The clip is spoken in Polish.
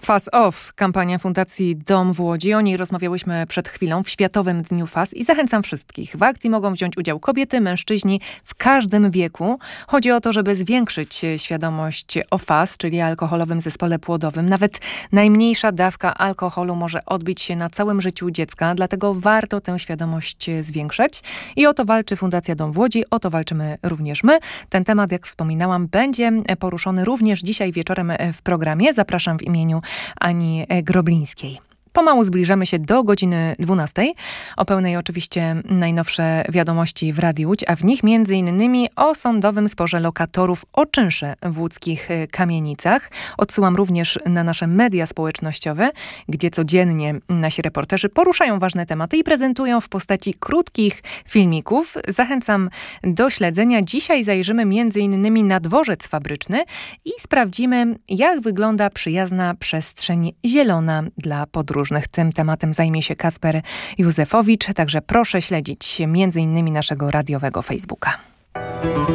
FAS Off, kampania Fundacji Dom w Łodzi. O niej rozmawiałyśmy przed chwilą w Światowym Dniu FAS i zachęcam wszystkich. W akcji mogą wziąć udział kobiety, mężczyźni w każdym wieku. Chodzi o to, żeby zwiększyć świadomość o FAS, czyli alkoholowym zespole płodowym. Nawet najmniejsza dawka alkoholu może odbić się na całym życiu dziecka, dlatego warto tę świadomość zwiększać. I o to walczy Fundacja Dom w Łodzi, o to walczymy również my. Ten temat, jak wspominałam, będzie poruszony również dzisiaj wieczorem w programie. Zapraszam w imieniu Ani Groblińskiej. Pomału zbliżamy się do godziny 12. O pełnej oczywiście najnowsze wiadomości w Radiu Łódź, a w nich m.in. o sądowym sporze lokatorów o czynsze w łódzkich kamienicach. Odsyłam również na nasze media społecznościowe, gdzie codziennie nasi reporterzy poruszają ważne tematy i prezentują w postaci krótkich filmików. Zachęcam do śledzenia. Dzisiaj zajrzymy m.in. na dworzec fabryczny i sprawdzimy, jak wygląda przyjazna przestrzeń zielona dla podróżnych. Tym tematem zajmie się Kacper Józefowicz, także proszę śledzić m.in. naszego radiowego Facebooka.